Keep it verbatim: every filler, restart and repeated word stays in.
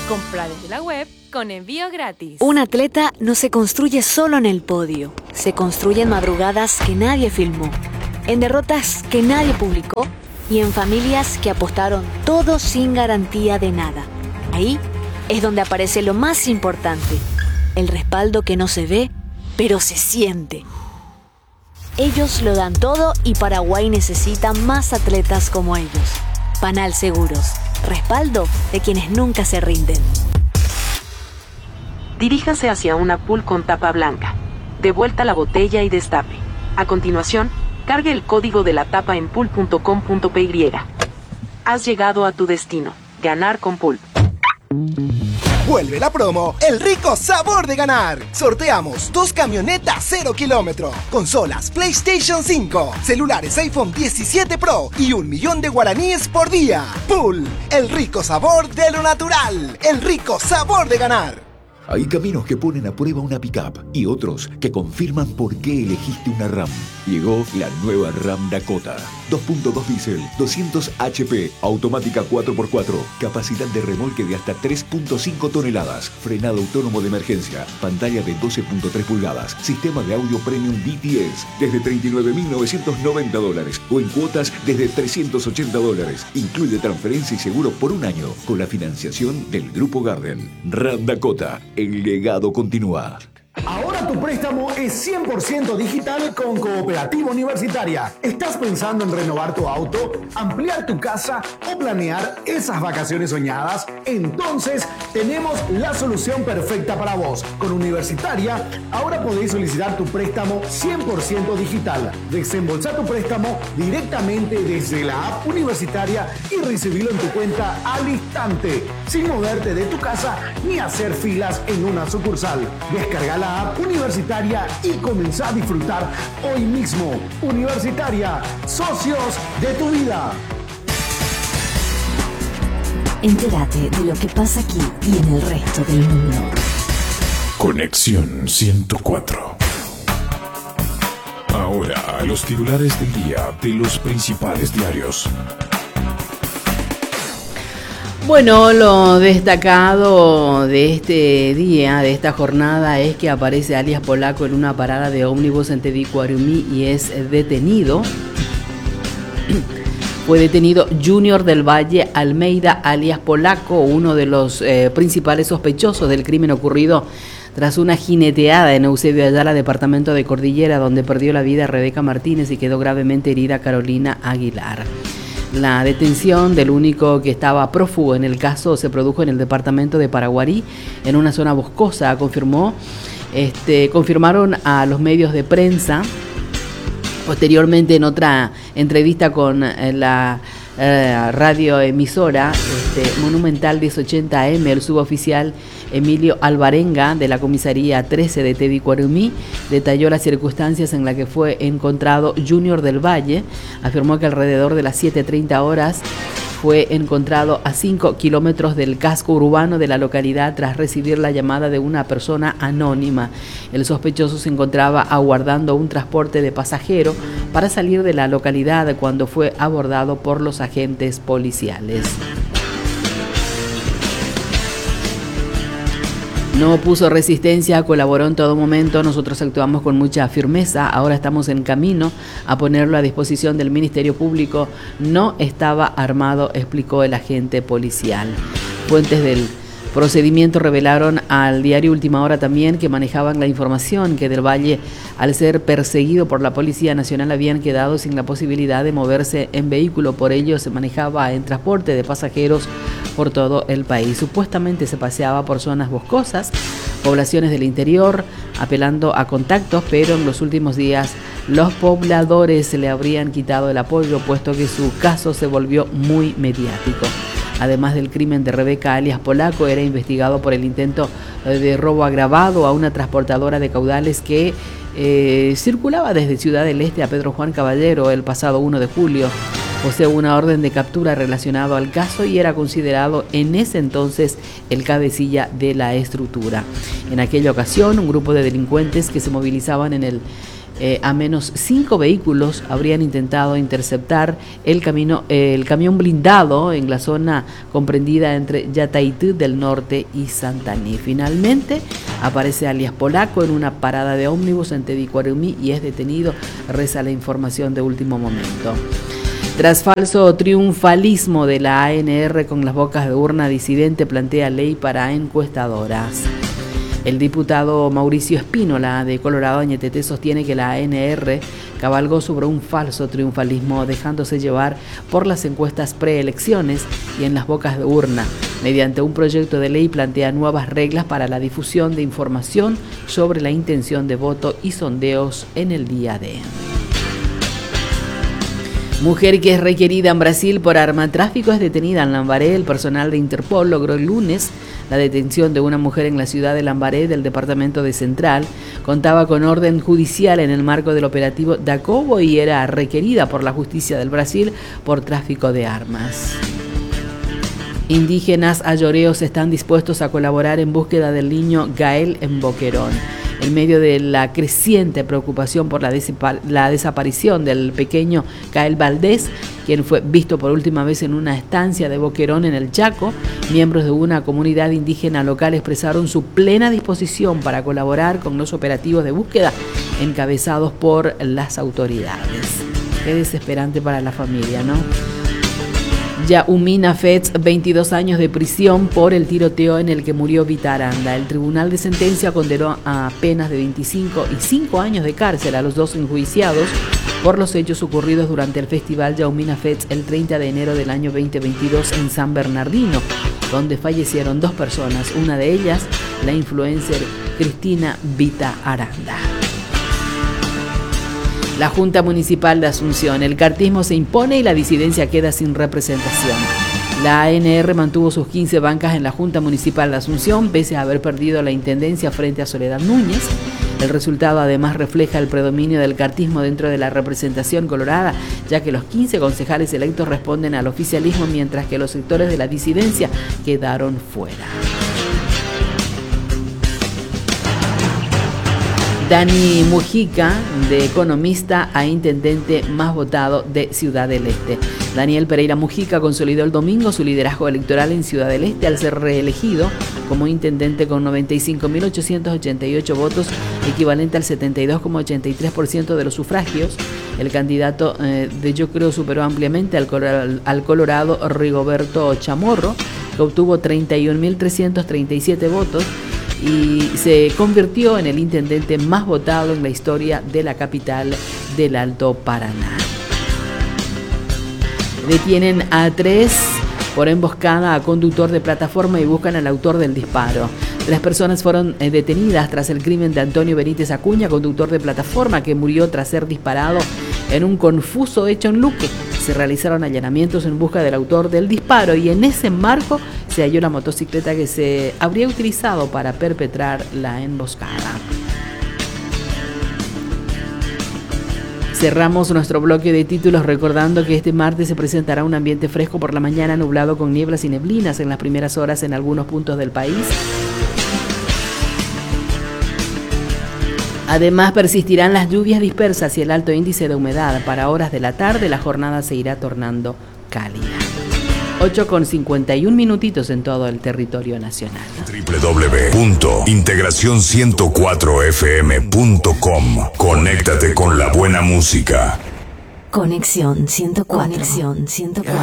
Compra desde la web con envío gratis. Un atleta no se construye solo en el podio. Se construye en madrugadas que nadie filmó, en derrotas que nadie publicó y en familias que apostaron todo sin garantía de nada. Ahí es donde aparece lo más importante, el respaldo que no se ve, pero se siente. Ellos lo dan todo y Paraguay necesita más atletas como ellos. Panal Seguros, respaldo de quienes nunca se rinden. Diríjase hacia una pool con tapa blanca. De vuelta la botella y destape. A continuación, cargue el código de la tapa en pool punto com punto p y. Has llegado a tu destino. Ganar con Pool. Vuelve la promo El Rico Sabor de Ganar. Sorteamos dos camionetas cero kilómetro, consolas PlayStation cinco, celulares iPhone diecisiete Pro y un millón de guaraníes por día. Pool, el rico sabor de lo natural. El rico sabor de ganar. Hay caminos que ponen a prueba una pick-up y otros que confirman por qué elegiste una RAM. Llegó la nueva RAM Dakota. dos punto dos diésel, doscientos H P, automática cuatro por cuatro, capacidad de remolque de hasta tres punto cinco toneladas, frenado autónomo de emergencia, pantalla de doce punto tres pulgadas, sistema de audio premium D T S, desde treinta y nueve mil novecientos noventa dólares o en cuotas desde trescientos ochenta dólares. Incluye transferencia y seguro por un año con la financiación del Grupo Garden. RAM Dakota. El legado continúa. Ahora tu préstamo es cien por ciento digital con Cooperativa Universitaria. ¿Estás pensando en renovar tu auto, ampliar tu casa o planear esas vacaciones soñadas? Entonces tenemos la solución perfecta para vos. Con Universitaria, ahora podéis solicitar tu préstamo cien por ciento digital. Desembolsar tu préstamo directamente desde la app Universitaria y recibirlo en tu cuenta al instante, sin moverte de tu casa ni hacer filas en una sucursal. Descarga la app Universitaria y comenzá a disfrutar hoy mismo. Universitaria, socios de tu vida. Entérate de lo que pasa aquí y en el resto del mundo. Conexión ciento cuatro. Ahora, los titulares del día de los principales diarios. Bueno, lo destacado de este día, de esta jornada, es que aparece alias Polaco en una parada de ómnibus en Tedicuarumí y es detenido. Fue detenido Junior del Valle Almeida, alias Polaco, uno de los eh, principales sospechosos del crimen ocurrido tras una jineteada en Eusebio Ayala, departamento de Cordillera, donde perdió la vida Rebeca Martínez y quedó gravemente herida Carolina Aguilar. La detención del único que estaba prófugo en el caso se produjo en el departamento de Paraguarí, en una zona boscosa, confirmó, este, confirmaron a los medios de prensa. Posteriormente, en otra entrevista con la eh, radioemisora este, Monumental diez ochenta A M, el suboficial Emilio Alvarenga, de la comisaría trece de Tedicuarumí, detalló las circunstancias en las que fue encontrado Junior del Valle. Afirmó que alrededor de las siete treinta horas fue encontrado a cinco kilómetros del casco urbano de la localidad tras recibir la llamada de una persona anónima. El sospechoso se encontraba aguardando un transporte de pasajero para salir de la localidad cuando fue abordado por los agentes policiales. No puso resistencia, colaboró en todo momento. Nosotros actuamos con mucha firmeza. Ahora estamos en camino a ponerlo a disposición del Ministerio Público. No estaba armado, explicó el agente policial. Fuentes del procedimiento revelaron al diario Última Hora también que manejaban la información que Del Valle, al ser perseguido por la Policía Nacional, habían quedado sin la posibilidad de moverse en vehículo. Por ello se manejaba en transporte de pasajeros por todo el país. Supuestamente se paseaba por zonas boscosas, poblaciones del interior, apelando a contactos, pero en los últimos días los pobladores le habrían quitado el apoyo, puesto que su caso se volvió muy mediático. Además del crimen de Rebeca alias Polaco, era investigado por el intento de robo agravado a una transportadora de caudales que eh, circulaba desde Ciudad del Este a Pedro Juan Caballero el pasado uno de julio. Posee una orden de captura relacionado al caso y era considerado en ese entonces el cabecilla de la estructura. En aquella ocasión, un grupo de delincuentes que se movilizaban en el Eh, a menos cinco vehículos habrían intentado interceptar el, camino, eh, el camión blindado en la zona comprendida entre Yataití del Norte y Santaní. Finalmente aparece alias Polaco en una parada de ómnibus en Tedicuarumí y es detenido, reza la información de último momento. Tras falso triunfalismo de la A N R con las bocas de urna, disidente plantea ley para encuestadoras. El diputado Mauricio Espínola de Colorado Añetete sostiene que la A N R cabalgó sobre un falso triunfalismo, dejándose llevar por las encuestas preelecciones y en las bocas de urna. Mediante un proyecto de ley plantea nuevas reglas para la difusión de información sobre la intención de voto y sondeos en el día D. Mujer que es requerida en Brasil por armatráfico es detenida en Lambaré. El personal de Interpol logró el lunes la detención de una mujer en la ciudad de Lambaré del departamento de Central. Contaba con orden judicial en el marco del operativo Dacobo y era requerida por la justicia del Brasil por tráfico de armas. Indígenas ayoreos están dispuestos a colaborar en búsqueda del niño Gael en Boquerón. En medio de la creciente preocupación por la, la desaparición del pequeño Gael Valdés, quien fue visto por última vez en una estancia de Boquerón en el Chaco, miembros de una comunidad indígena local expresaron su plena disposición para colaborar con los operativos de búsqueda encabezados por las autoridades. Qué desesperante para la familia, ¿no? Yaumina Fetz, veintidós años de prisión por el tiroteo en el que murió Vita Aranda. El tribunal de sentencia condenó a penas de veinticinco y cinco años de cárcel a los dos enjuiciados por los hechos ocurridos durante el festival Yaumina Fetz el treinta de enero del año veinte veintidós en San Bernardino, donde fallecieron dos personas, una de ellas la influencer Cristina Vita Aranda. La Junta Municipal de Asunción. El cartismo se impone y la disidencia queda sin representación. La A N R mantuvo sus quince bancas en la Junta Municipal de Asunción, pese a haber perdido la intendencia frente a Soledad Núñez. El resultado además refleja el predominio del cartismo dentro de la representación colorada, ya que los quince concejales electos responden al oficialismo, mientras que los sectores de la disidencia quedaron fuera. Dani Mujica, de economista a intendente más votado de Ciudad del Este. Daniel Pereira Mujica consolidó el domingo su liderazgo electoral en Ciudad del Este al ser reelegido como intendente con noventa y cinco mil ochocientos ochenta y ocho votos, equivalente al setenta y dos coma ochenta y tres por ciento de los sufragios. El candidato eh, de Yo Creo superó ampliamente al, color, al colorado Rigoberto Chamorro, que obtuvo treinta y un mil trescientos treinta y siete votos, y se convirtió en el intendente más votado en la historia de la capital del Alto Paraná. Detienen a tres por emboscada a conductor de plataforma y buscan al autor del disparo. Tres personas fueron detenidas tras el crimen de Antonio Benítez Acuña, conductor de plataforma que murió tras ser disparado en un confuso hecho en Luque. Se realizaron allanamientos en busca del autor del disparo y en ese marco se halló la motocicleta que se habría utilizado para perpetrar la emboscada. Cerramos nuestro bloque de títulos recordando que este martes se presentará un ambiente fresco por la mañana, nublado con nieblas y neblinas en las primeras horas en algunos puntos del país. Además, persistirán las lluvias dispersas y el alto índice de humedad. Para horas de la tarde, la jornada se irá tornando cálida. ocho con cincuenta y un minutitos en todo el territorio nacional. doble u doble u doble u punto integración ciento cuatro f m punto com. Conéctate con la buena música. Conexión ciento cuatro. Conexión ciento cuatro.